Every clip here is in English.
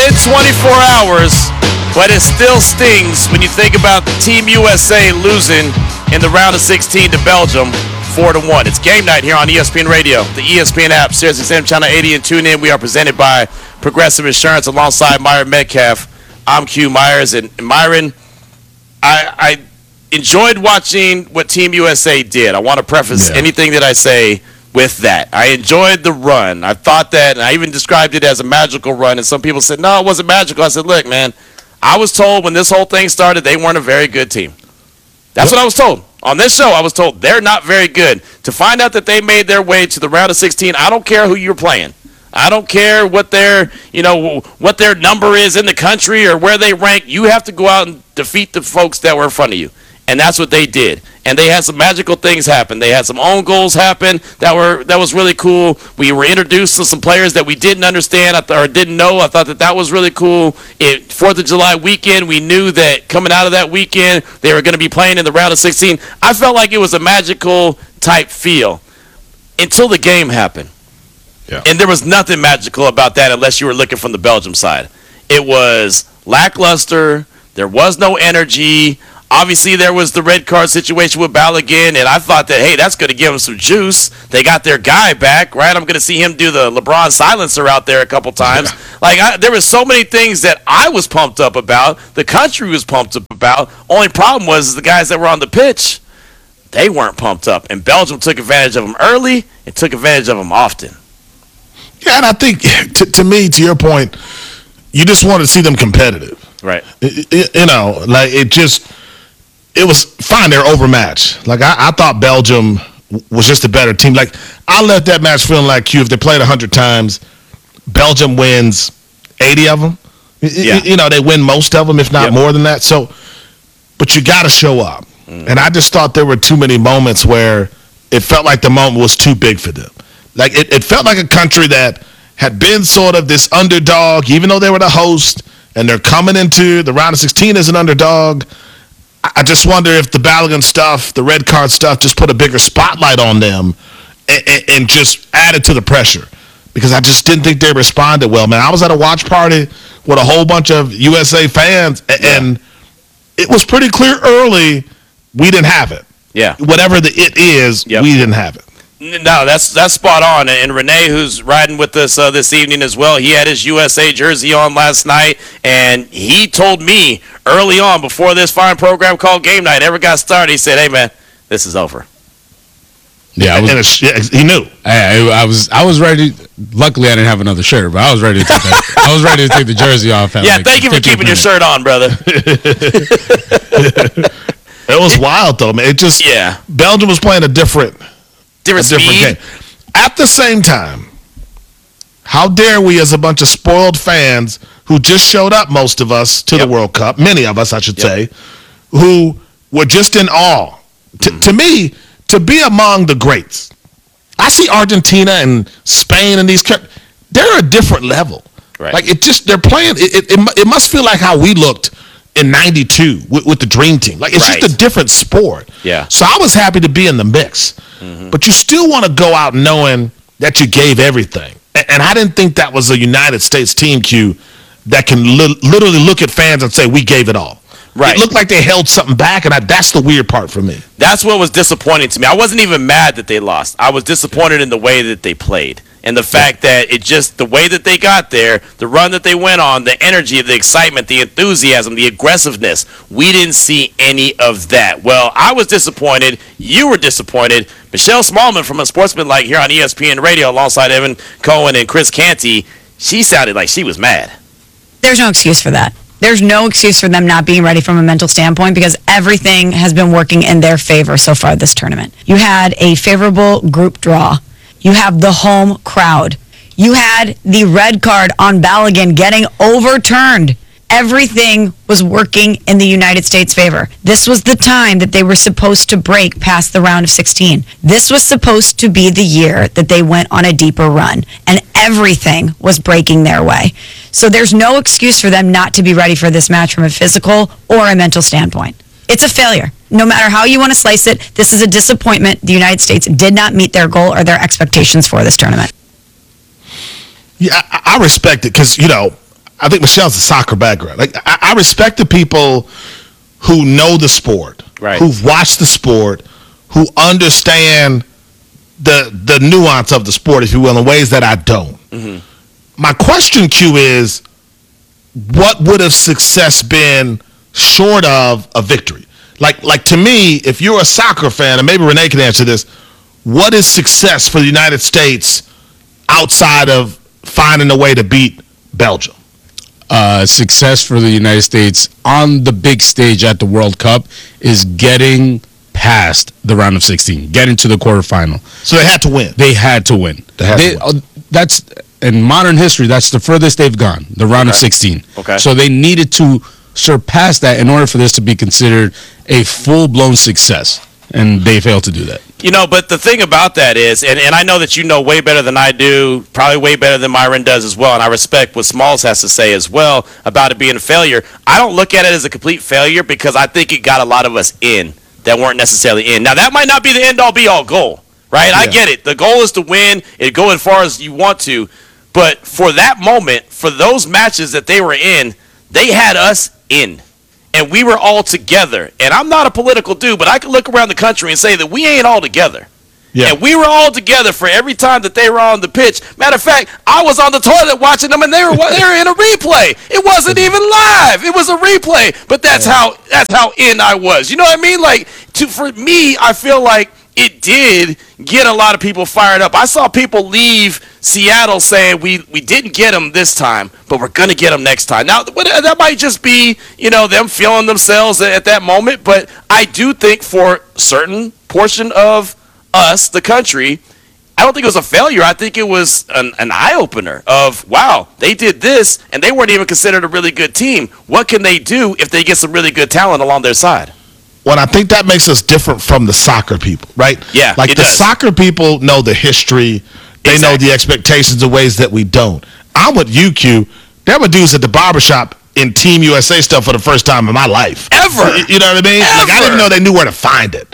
been 24 hours, but it still stings when you think about Team USA losing in the round of 16 to Belgium 4-1. It's game night here on ESPN Radio, the ESPN app, SiriusXM Channel 80, and tune in. We are presented by Progressive Insurance alongside Myron Metcalf. I'm Q Myers, and Myron, I enjoyed watching what Team USA did. I want to preface anything that I say with that. I enjoyed the run. I thought that, and I even described it as a magical run, and some people said, no, it wasn't magical. I said, look, man, I was told when this whole thing started they weren't a very good team. That's what I was told. On this show, I was told they're not very good. To find out that they made their way to the round of 16, I don't care who you're playing. I don't care what their number is in the country or where they rank. You have to go out and defeat the folks that were in front of you. And that's what they did. And they had some magical things happen. They had some own goals happen that was really cool. We were introduced to some players that we didn't understand or didn't know. I thought that was really cool. 4th of July weekend, we knew that coming out of that weekend, they were going to be playing in the round of 16. I felt like it was a magical type feel until the game happened. Yeah. And there was nothing magical about that unless you were looking from the Belgium side. It was lackluster. There was no energy. Obviously, there was the red card situation with Balogun, and I thought that, hey, that's going to give them some juice. They got their guy back, right? I'm going to see him do the LeBron silencer out there a couple times. Yeah. There were so many things that I was pumped up about. The country was pumped up about. Only problem was the guys that were on the pitch, they weren't pumped up. And Belgium took advantage of them early and took advantage of them often. Yeah, and I think, to me, to your point, you just want to see them competitive. Right. It was fine. They're overmatched. I thought Belgium was just a better team. I left that match feeling like if they played 100 times, Belgium wins 80 of them. Yeah. They win most of them, if not more than that. So, but you got to show up. And I just thought there were too many moments where it felt like the moment was too big for them. It felt like a country that had been sort of this underdog, even though they were the host, and they're coming into the round of 16 as an underdog. I just wonder if the Balogun stuff, the red card stuff, just put a bigger spotlight on them and just added to the pressure. Because I just didn't think they responded well, man. I was at a watch party with a whole bunch of USA fans, and it was pretty clear early we didn't have it. Yeah. Whatever the it is, we didn't have it. No, that's spot on. And Renee, who's riding with us this evening as well, he had his USA jersey on last night, and he told me early on before this fine program called Game Night ever got started, he said, hey, man, this is over. Yeah, he knew. I was ready. Luckily, I didn't have another shirt, but I was ready to take that. I was ready to take the jersey off. Thank you for keeping your shirt on, brother. It was wild, though, man. Belgium was playing a different game. At the same time, how dare we as a bunch of spoiled fans who just showed up, most of us, to the World Cup, many of us, I should say, who were just in awe. To me, to be among the greats, I see Argentina and Spain and they're a different level. Right. They're playing, it must feel like how we looked in 92 with the Dream Team. It's just a different sport. Yeah. So I was happy to be in the mix. But you still want to go out knowing that you gave everything. And I didn't think that was a United States team, Q, that can literally look at fans and say, we gave it all. Right. It looked like they held something back, and that's the weird part for me. That's what was disappointing to me. I wasn't even mad that they lost. I was disappointed in the way that they played. And the fact that the way that they got there, the run that they went on, the energy, the excitement, the enthusiasm, the aggressiveness, we didn't see any of that. Well, I was disappointed. You were disappointed. Michelle Smallman from Unsportsmanlike here on ESPN Radio alongside Evan Cohen and Chris Canty, she sounded like she was mad. There's no excuse for that. There's no excuse for them not being ready from a mental standpoint because everything has been working in their favor so far this tournament. You had a favorable group draw. You have the home crowd. You had the red card on Balogun getting overturned. Everything was working in the United States' favor. This was the time that they were supposed to break past the round of 16. This was supposed to be the year that they went on a deeper run, and everything was breaking their way. So there's no excuse for them not to be ready for this match from a physical or a mental standpoint. It's a failure. No matter how you want to slice it, this is a disappointment. The United States did not meet their goal or their expectations for this tournament. Yeah, I respect it because, I think Michelle's a soccer background. Like I respect the people who know the sport, right, who've watched the sport, who understand the nuance of the sport, if you will, in ways that I don't. My question, Q, is what would have success been short of a victory? Like to me, if you're a soccer fan, and maybe Renee can answer this, what is success for the United States outside of finding a way to beat Belgium? Success for the United States on the big stage at the World Cup is getting past the round of 16, getting to the quarterfinal. So they had to win. They had to win. That's in modern history. That's the furthest they've gone, the round of 16. Okay. So they needed to surpass that in order for this to be considered a full-blown success, and they failed to do that. But the thing about that is, and I know that you know way better than I do, probably way better than Myron does as well, and I respect what Smalls has to say as well about it being a failure. I don't look at it as a complete failure because I think it got a lot of us in that weren't necessarily in. Now, that might not be the end-all, be-all goal, right? Yeah. I get it. The goal is to win and go as far as you want to, but for that moment, for those matches that they were in, they had us in. And we were all together. And I'm not a political dude, but I can look around the country and say that we ain't all together. Yeah. And we were all together for every time that they were on the pitch. Matter of fact, I was on the toilet watching them, and they were in a replay. It wasn't even live. It was a replay. But that's how in I was. You know what I mean? Like, for me, I feel like it did get a lot of people fired up. I saw people leave Seattle saying we didn't get them this time, but we're going to get them next time. Now, that might just be, them feeling themselves at that moment, but I do think for a certain portion of us, the country, I don't think it was a failure. I think it was an eye-opener of, wow, they did this, and they weren't even considered a really good team. What can they do if they get some really good talent along their side? Well, I think that makes us different from the soccer people, right? Yeah, like the soccer people know the history. They know the expectations in ways that we don't. I'm with you, Q. There were dudes at the barbershop in Team USA stuff for the first time in my life. Ever. You know what I mean? Ever. Like, I didn't know they knew where to find it.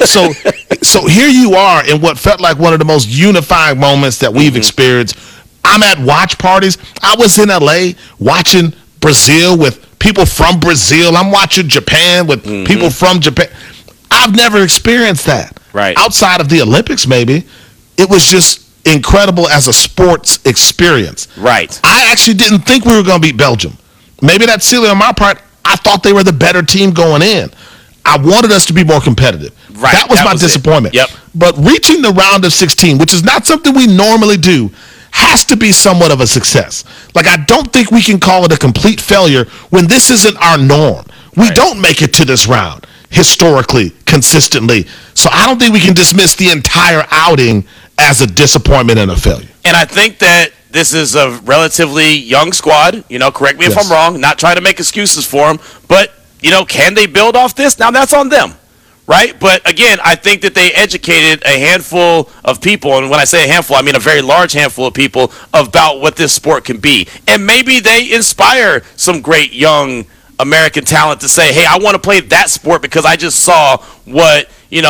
So here you are in what felt like one of the most unifying moments that we've experienced. I'm at watch parties. I was in L.A. watching Brazil with people from Brazil. I'm watching Japan with people from Japan. I've never experienced that. Right. Outside of the Olympics, maybe. It was just incredible as a sports experience. Right. I actually didn't think we were going to beat Belgium. Maybe that's silly on my part. I thought they were the better team going in. I wanted us to be more competitive. Right. That was my disappointment. Yep. But reaching the round of 16, which is not something we normally do, has to be somewhat of a success. Like, I don't think we can call it a complete failure when this isn't our norm. We don't make it to this round historically, consistently. So I don't think we can dismiss the entire outing as a disappointment and a failure. And I think that this is a relatively young squad. Correct me if I'm wrong. Not trying to make excuses for them. But, can they build off this? Now, that's on them. Right? But again, I think that they educated a handful of people, and when I say a handful, I mean a very large handful of people, about what this sport can be. And maybe they inspire some great young American talent to say, hey, I want to play that sport because I just saw what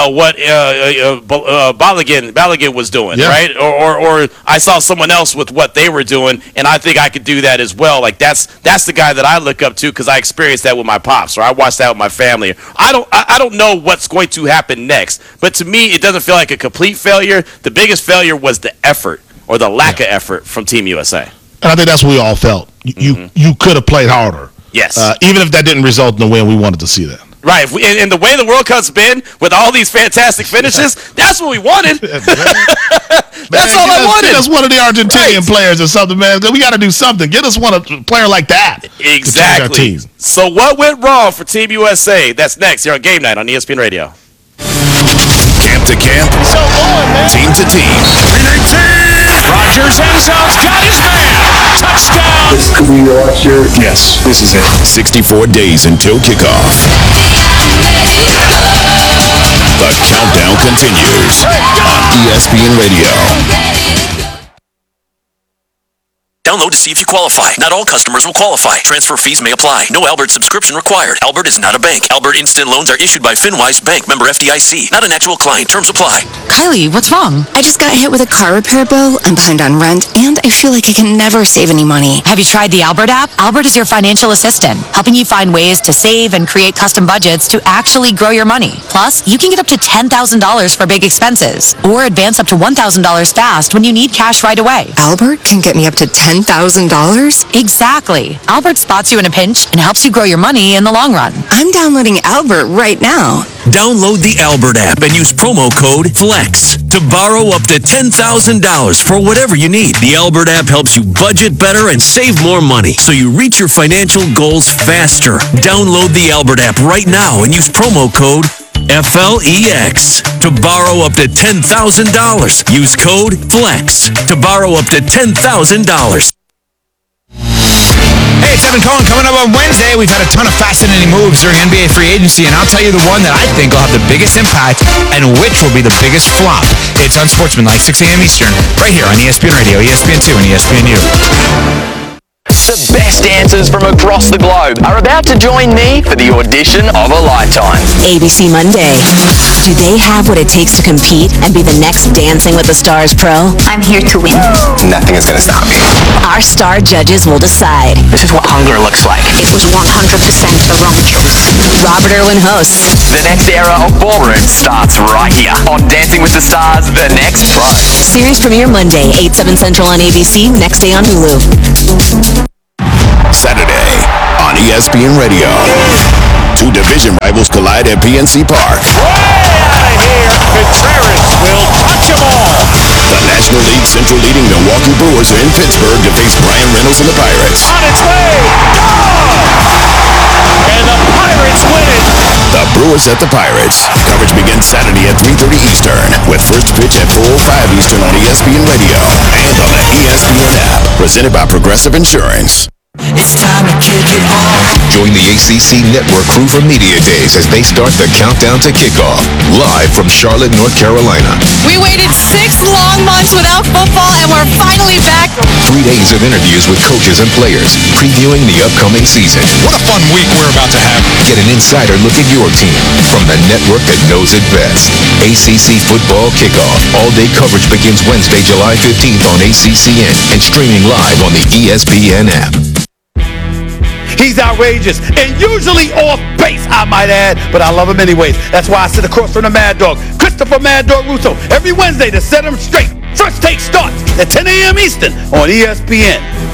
Balogun was doing, right? Or I saw someone else with what they were doing, and I think I could do that as well. Like that's the guy that I look up to because I experienced that with my pops, or I watched that with my family. I don't know what's going to happen next, but to me, it doesn't feel like a complete failure. The biggest failure was the effort or the lack of effort from Team USA. And I think that's what we all felt. You could have played harder. Yes. Even if that didn't result in the win, we wanted to see that. Right. And the way the World Cup's been, with all these fantastic finishes, that's what we wanted. That's all I wanted. Get us one of the Argentinian players or something, man. We got to do something. Get us a player like that. Exactly. So what went wrong for Team USA? That's next here on Game Night on ESPN Radio. Camp to camp. So on, team to team. 319. Rodgers ends up, got his man. Touchdown. This could be your last year. Yes, this is it. 64 days until kickoff. The countdown continues on ESPN Radio. Download to see if you qualify. Not all customers will qualify. Transfer fees may apply. No Albert subscription required. Albert is not a bank. Albert Instant Loans are issued by FinWise Bank, member FDIC. Not an actual client. Terms apply. Kylie, what's wrong? I just got hit with a car repair bill. I'm behind on rent, and I feel like I can never save any money. Have you tried the Albert app? Albert is your financial assistant, helping you find ways to save and create custom budgets to actually grow your money. Plus, you can get up to $10,000 for big expenses, or advance up to $1,000 fast when you need cash right away. Albert can get me up to $10,000? Exactly. Albert spots you in a pinch and helps you grow your money in the long run. I'm downloading Albert right now. Download the Albert app and use promo code FLEX to borrow up to $10,000 for whatever you need. The Albert app helps you budget better and save more money, so you reach your financial goals faster. Download the Albert app right now and use promo code FLEX to borrow up to $10,000. Use code FLEX to borrow up to $10,000. Hey, it's Evan Cohen. Coming up on Wednesday, we've had a ton of fascinating moves during NBA free agency, and I'll tell you the one that I think will have the biggest impact and which will be the biggest flop. It's Unsportsmanlike, 6 a.m. Eastern, right here on ESPN Radio, ESPN2, and ESPNU. The best dancers from across the globe are about to join me for the audition of a lifetime. ABC Monday. Do they have what it takes to compete and be the next Dancing with the Stars pro? I'm here to win. Nothing is going to stop me. Our star judges will decide. This is what hunger looks like. It was 100% the wrong choice. Robert Irwin hosts. The next era of ballroom starts right here on Dancing with the Stars, The Next Pro. Series premiere Monday, 8, 7 Central on ABC, next day on Hulu. Saturday on ESPN Radio. Two division rivals collide at PNC Park. Way out of here. Contreras will touch them all. The National League Central leading Milwaukee Brewers are in Pittsburgh to face Brian Reynolds and the Pirates. On its way. Gone. And the Pirates win it. The Brewers at the Pirates. Coverage begins Saturday at 3:30 Eastern with first pitch at 4:05 Eastern on ESPN Radio and on the ESPN app. Presented by Progressive Insurance. It's time to kick it off. Join the ACC Network crew for Media Days as they start the countdown to kickoff. Live from Charlotte, North Carolina. We waited 6 long months without football, and we're finally back. 3 days of interviews with coaches and players, previewing the upcoming season. What a fun week we're about to have. Get an insider look at your team from the network that knows it best. ACC Football Kickoff. All-day coverage begins Wednesday, July 15th on ACCN and streaming live on the ESPN app. He's outrageous and usually off base, I might add, but I love him anyways. That's why I sit across from the Mad Dog, Christopher Mad Dog Russo, every Wednesday to set him straight. First Take starts at 10 a.m. Eastern on ESPN.